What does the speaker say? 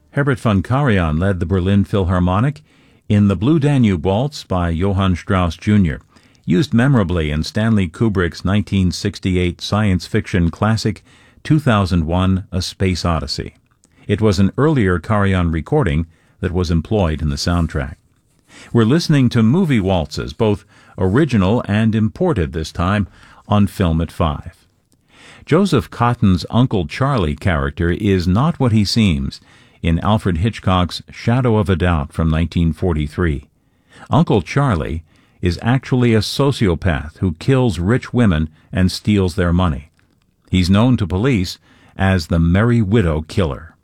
Herbert von Karajan led the Berlin Philharmonic in The Blue Danube Waltz by Johann Strauss Jr., used memorably in Stanley Kubrick's 1968 science fiction classic 2001: A Space Odyssey. It was an earlier Karajan recording that was employed in the soundtrack. We're listening to movie waltzes, both original and imported this time, on Film at 5. Joseph Cotton's Uncle Charlie character is not what he seems in Alfred Hitchcock's Shadow of a Doubt from 1943. Uncle Charlie is actually a sociopath who kills rich women and steals their money. He's known to police as the Merry Widow Killer.